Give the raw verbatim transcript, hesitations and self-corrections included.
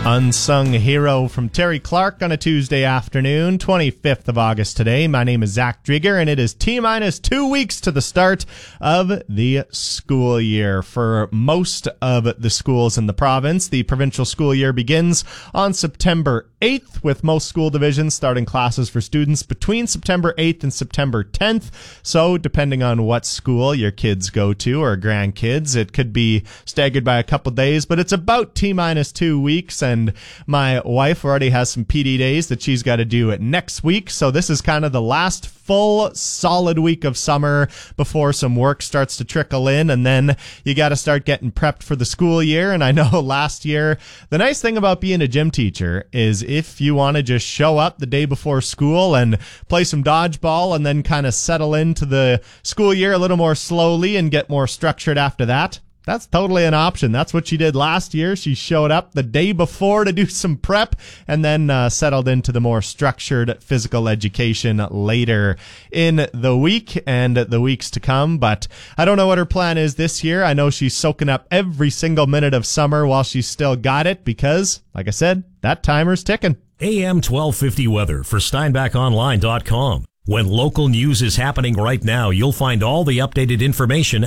Unsung Hero from Terry Clark on a Tuesday afternoon, twenty-fifth of August today. My name is Zach Drieger, and it is T-minus two weeks to the start of the school year. For most of the schools in the province, the provincial school year begins on September eighth, with most school divisions starting classes for students between September eighth and September tenth. So, depending on what school your kids go to or grandkids, it could be staggered by a couple days, but it's about T-minus two weeks, and And my wife already has some P D days that she's got to do it next week. So this is kind of the last full solid week of summer before some work starts to trickle in. And then you got to start getting prepped for the school year. And I know last year, the nice thing about being a gym teacher is if you want to just show up the day before school and play some dodgeball and then kind of settle into the school year a little more slowly and get more structured after that, that's totally an option. That's what she did last year. She showed up the day before to do some prep and then uh, settled into the more structured physical education later in the week and the weeks to come. But I don't know what her plan is this year. I know she's soaking up every single minute of summer while she's still got it because, like I said, that timer's ticking. A M twelve fifty weather for Steinbach Online dot com. When local news is happening right now, you'll find all the updated information